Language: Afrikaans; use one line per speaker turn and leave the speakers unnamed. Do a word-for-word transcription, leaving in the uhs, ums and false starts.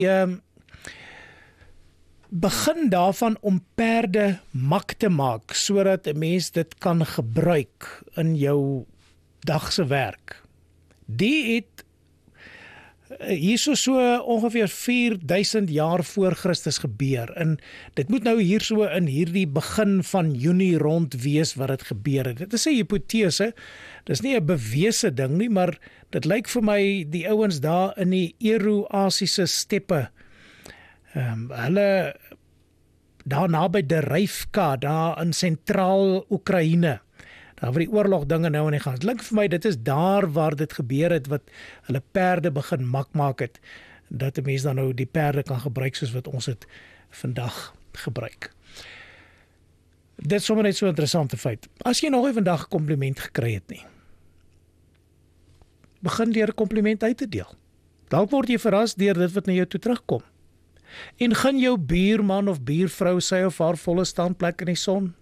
Um, begin daarvan om perde mak te maak, sodat 'n mens dit kan gebruik in jou dagse werk. Die het hierso so ongeveer vier duisend jaar voor Christus gebeur, en dit moet nou hierso in hierdie begin van Junie rond wees wat dit gebeur het. Dit is 'n hipotese, dit is nie 'n bewese ding nie, maar dit lyk vir my die ouens daar in die Euro-Asiese steppe, um, hulle daar naby Derivka, daar in sentraal Oekraïne, daar waar die oorlog dinge nou in die gang. Dit klink vir my, dit is daar waar dit gebeur het, wat hulle perde begin mak maak het, dat die mens dan nou die perde kan gebruik soos wat ons het vandag gebruik. Dit is sommer net so 'n interessante feit. As jy nog nie vandag 'n kompliment gekry het nie, begin deur 'n kompliment uit te deel. Dalk word jy verras deur dit wat na jou toe terugkom. En gun jou buurman of buurvrou sy of haar volle standplek in die son.